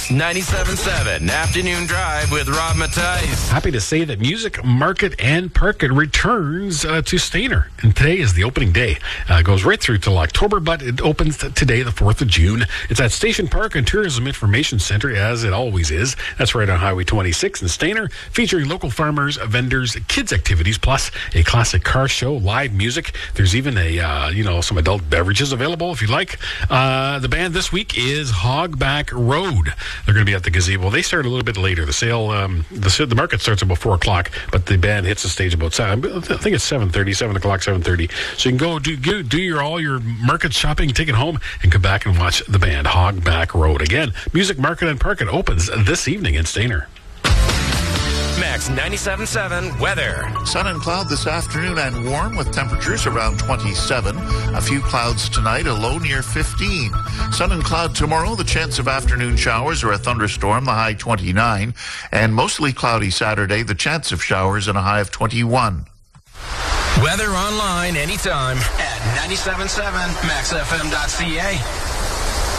97.7 Afternoon Drive with Rob Matthijs. Happy to say that Music Market and Park It returns to Stayner. And today is the opening day. It goes right through till October, but it opens today, the 4th of June. It's at Station Park and Tourism Information Center, as it always is. That's right on Highway 26 in Stayner, featuring local farmers, vendors, kids' activities, plus a classic car show, live music. There's even some adult beverages available if you like. The band this week is Hogback Road. They're going to be at the gazebo. They start a little bit later. The market starts about 4 o'clock, but the band hits the stage about 7. I think it's 7:30, 7 o'clock, 7:30. So you can go do all your market shopping, take it home, and come back and watch the band Hogback Road. Again, Music Market and Park It opens this evening in Stayner. Max 97.7 weather. Sun and cloud this afternoon and warm with temperatures around 27. A few clouds tonight, a low near 15. Sun and cloud tomorrow, the chance of afternoon showers or a thunderstorm, the high 29. And mostly cloudy Saturday, the chance of showers and a high of 21. Weather online anytime at 97.7maxfm.ca.